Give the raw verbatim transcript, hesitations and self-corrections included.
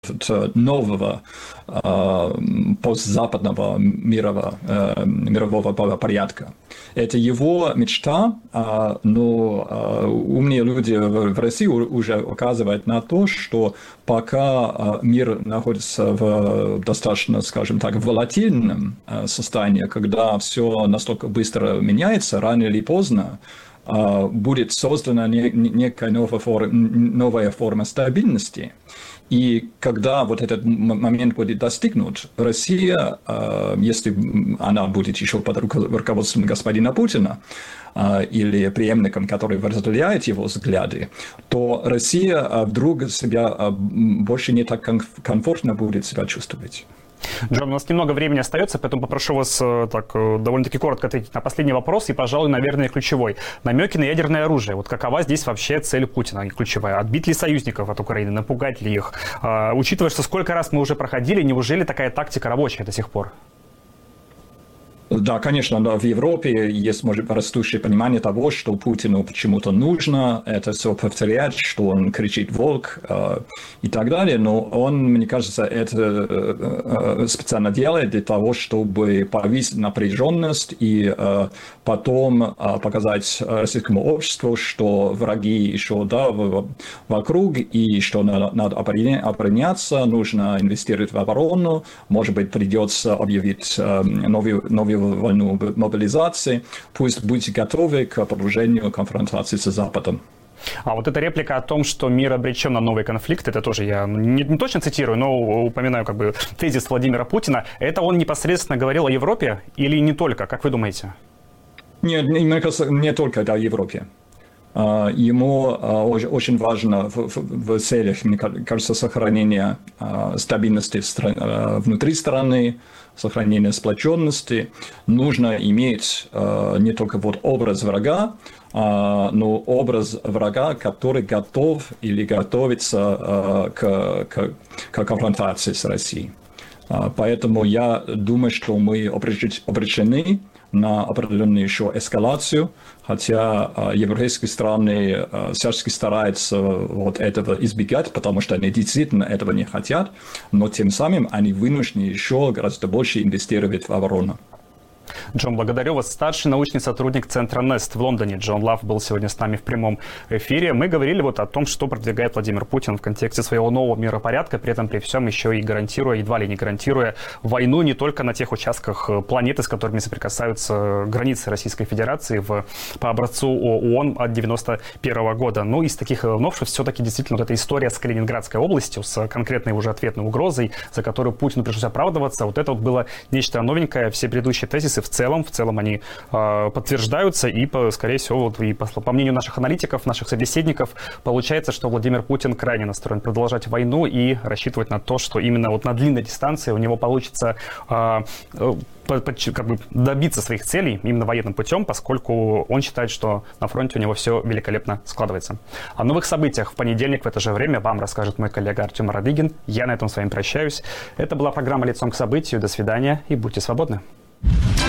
нового э, постзападного мирового, э, мирового порядка. Это его мечта, э, но э, умные люди в России уже указывают на то, что пока э, мир находится в достаточно, скажем так, волатильном э, состоянии, когда все настолько быстро меняется, рано или поздно э, будет создана не, некая новая форма, новая форма стабильности. И когда вот этот момент будет достигнут, Россия, если она будет еще под руководством господина Путина или преемником, который разделяет его взгляды, то Россия вдруг себя больше не так комфортно будет себя чувствовать. Джон, у нас немного времени остается, поэтому попрошу вас так довольно-таки коротко ответить на последний вопрос и, пожалуй, наверное, ключевой. Намеки на ядерное оружие. Вот какова здесь вообще цель Путина ключевая? Отбить ли союзников от Украины, напугать ли их? А, учитывая, что сколько раз мы уже проходили, неужели такая тактика рабочая до сих пор? Да, конечно, да, в Европе есть, может, растущее понимание того, что Путину почему-то нужно это все повторять, что он кричит «волк» э, и так далее, но он, мне кажется, это э, специально делает для того, чтобы повысить напряженность и э, потом э, показать российскому обществу, что враги еще да, в, вокруг и что надо, надо обороняться, нужно инвестировать в оборону, может быть, придется объявить э, новую, новую войну мобилизации, пусть будете готовы к продолжению конфронтации с Западом. А вот эта реплика о том, что мир обречен на новый конфликт, это тоже я не, не точно цитирую, но упоминаю как бы тезис Владимира Путина. Это он непосредственно говорил о Европе или не только? Как вы думаете? Нет, мне кажется, не только о Европе. Ему очень важно в, в, в целях, мне кажется, сохранения стабильности внутри страны, сохранения сплоченности. Нужно иметь не только вот образ врага, но образ врага, который готов или готовится к, к, к конфронтации с Россией. Поэтому я думаю, что мы обречены на определенную еще эскалацию, хотя э, европейские страны э, всячески стараются вот этого избегать, потому что они действительно этого не хотят, но тем самым они вынуждены еще гораздо больше инвестировать в оборону. Джон, благодарю вас. Старший научный сотрудник Центра Нест в Лондоне Джон Лав был сегодня с нами в прямом эфире. Мы говорили вот о том, что продвигает Владимир Путин в контексте своего нового миропорядка, при этом при всем еще и гарантируя, едва ли не гарантируя войну не только на тех участках планеты, с которыми соприкасаются границы Российской Федерации в, по образцу ООН от девяносто первого года. Но из таких новшеств все-таки действительно вот эта история с Калининградской областью, с конкретной уже ответной угрозой, за которую Путину пришлось оправдываться, вот это вот было нечто новенькое. Все предыдущие тезисы в целом, в целом они э, подтверждаются и, по, скорее всего, вот, и по, по мнению наших аналитиков, наших собеседников, получается, что Владимир Путин крайне настроен продолжать войну и рассчитывать на то, что именно вот на длинной дистанции у него получится э, э, как бы добиться своих целей именно военным путем, поскольку он считает, что на фронте у него все великолепно складывается. О новых событиях в понедельник в это же время вам расскажет мой коллега Артем Радыгин. Я на этом с вами прощаюсь. Это была программа «Лицом к событию». До свидания и будьте свободны.